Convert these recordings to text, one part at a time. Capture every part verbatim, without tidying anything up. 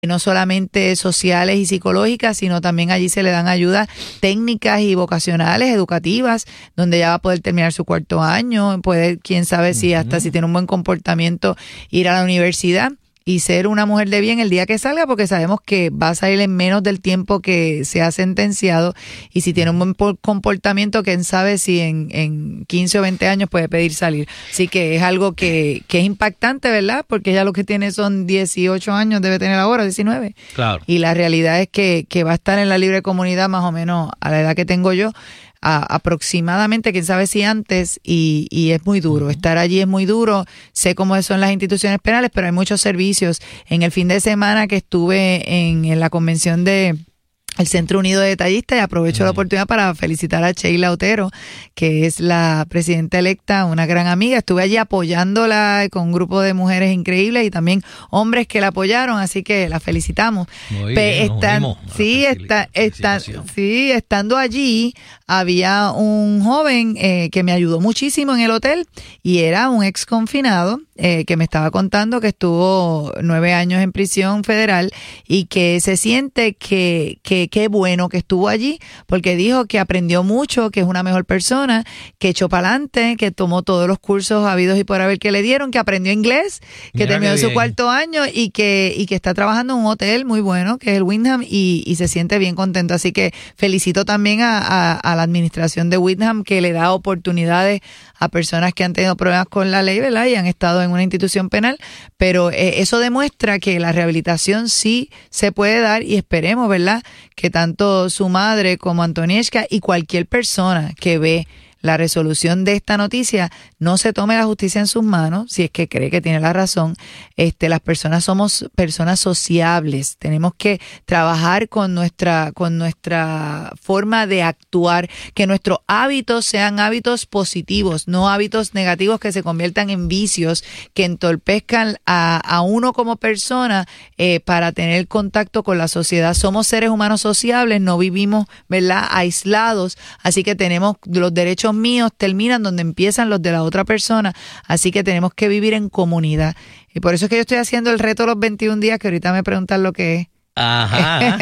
no solamente sociales y psicológicas, sino también allí se le dan ayudas técnicas y vocacionales, educativas, donde ella va a poder terminar su cuarto año, puede, quién sabe si hasta si tiene un buen comportamiento, ir a la universidad y ser una mujer de bien el día que salga, porque sabemos que va a salir en menos del tiempo que se ha sentenciado, y si tiene un buen comportamiento, quién sabe si en, en quince o veinte años puede pedir salir. Así que es algo que, que es impactante, ¿verdad? Porque ella lo que tiene son dieciocho años, debe tener ahora diecinueve. Claro. Y la realidad es que, que va a estar en la libre comunidad más o menos a la edad que tengo yo, A, aproximadamente, quién sabe si antes, y, y es muy duro. Uh-huh. Estar allí es muy duro. Sé cómo son las instituciones penales, pero hay muchos servicios. En el fin de semana que estuve en, en la convención de el Centro Unido de Detallistas, y aprovecho uh-huh. la oportunidad para felicitar a Sheila Otero, que es la presidenta electa, una gran amiga. Estuve allí apoyándola con un grupo de mujeres increíbles y también hombres que la apoyaron, así que la felicitamos. Muy Pe- bien, están, sí, está, está, sí, estando allí, había un joven eh, que me ayudó muchísimo en el hotel, y era un ex confinado eh, que me estaba contando que estuvo nueve años en prisión federal, y que se siente que, que qué bueno que estuvo allí, porque dijo que aprendió mucho, que es una mejor persona, que echó para adelante, que tomó todos los cursos habidos y por haber que le dieron, que aprendió inglés, que Mira terminó que su bien. cuarto año, y que y que está trabajando en un hotel muy bueno, que es el Wyndham, y, y se siente bien contento. Así que felicito también a, a, a la administración de Wyndham, que le da oportunidades a personas que han tenido problemas con la ley, ¿verdad? Y han estado en una institución penal, pero eh, eso demuestra que la rehabilitación sí se puede dar, y esperemos, ¿verdad?, que tanto su madre como Antonieshka y cualquier persona que ve la resolución de esta noticia no se tome la justicia en sus manos, si es que cree que tiene la razón. Este, las personas somos personas sociables, tenemos que trabajar con nuestra, con nuestra forma de actuar, que nuestros hábitos sean hábitos positivos, no hábitos negativos que se conviertan en vicios, que entorpezcan a, a uno como persona eh, para tener contacto con la sociedad. Somos seres humanos sociables, no vivimos, ¿verdad?, aislados, así que tenemos los derechos míos terminan donde empiezan los de la otra persona, así que tenemos que vivir en comunidad. Y por eso es que yo estoy haciendo el reto de los veintiún días, que ahorita me preguntan lo que es. Ajá.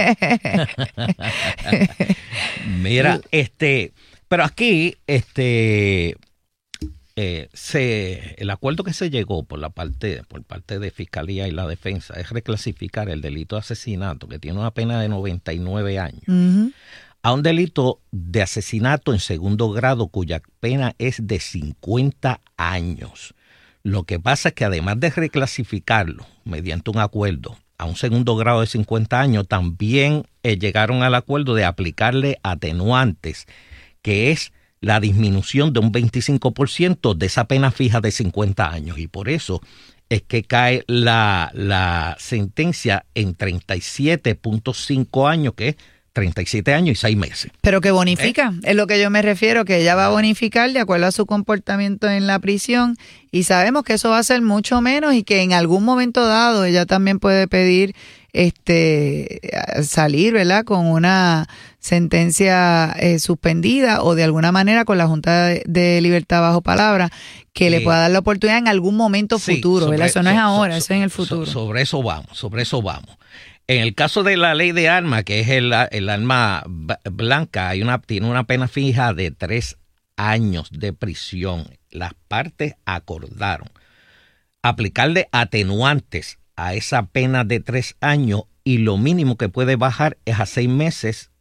Mira, este, pero aquí, este, eh, se, el acuerdo que se llegó por la parte, por parte de Fiscalía y la Defensa es reclasificar el delito de asesinato, que tiene una pena de noventa y nueve años. Uh-huh. A un delito de asesinato en segundo grado cuya pena es de cincuenta años. Lo que pasa es que además de reclasificarlo mediante un acuerdo a un segundo grado de cincuenta años, también eh, llegaron al acuerdo de aplicarle atenuantes, que es la disminución de un veinticinco por ciento de esa pena fija de cincuenta años. Y por eso es que cae la, la sentencia en treinta y siete punto cinco años, que es treinta y siete años y seis meses. Pero que bonifica, ¿Eh? es lo que yo me refiero, que ella va a bonificar de acuerdo a su comportamiento en la prisión, y sabemos que eso va a ser mucho menos, y que en algún momento dado ella también puede pedir este salir, ¿verdad?, con una sentencia eh, suspendida, o de alguna manera con la Junta de, de Libertad bajo palabra, que eh, le pueda dar la oportunidad en algún momento sí, futuro, sobre, ¿verdad? Eso no so, es ahora, so, eso es en el futuro. So, sobre eso vamos, sobre eso vamos. En el caso de la ley de armas, que es el, el arma blanca, hay una, tiene una pena fija de tres años de prisión. Las partes acordaron aplicarle atenuantes a esa pena de tres años, y lo mínimo que puede bajar es a seis meses,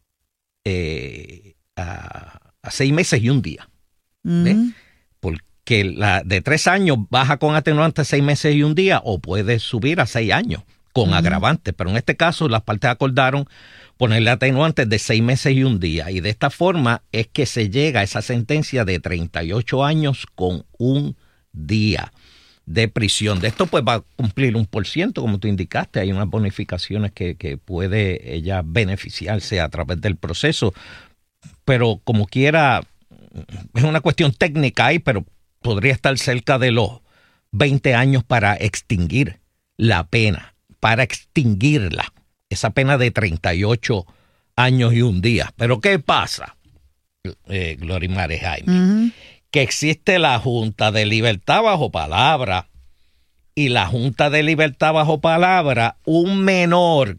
eh, a, a seis meses y un día. Mm. Porque la de tres años baja con atenuantes seis meses y un día, o puede subir a seis años. Con uh-huh. agravantes, pero en este caso las partes acordaron ponerle atenuantes de seis meses y un día, y de esta forma es que se llega a esa sentencia de treinta y ocho años con un día de prisión. De esto pues va a cumplir un por ciento, como tú indicaste, hay unas bonificaciones que, que puede ella beneficiarse a través del proceso, pero como quiera, es una cuestión técnica ahí, pero podría estar cerca de los veinte años para extinguir la pena. para extinguirla, esa pena de treinta y ocho años y un día. Pero ¿qué pasa, eh, Glorimar Jaime? Uh-huh. Que existe la Junta de Libertad bajo palabra, y la Junta de Libertad bajo palabra, un menor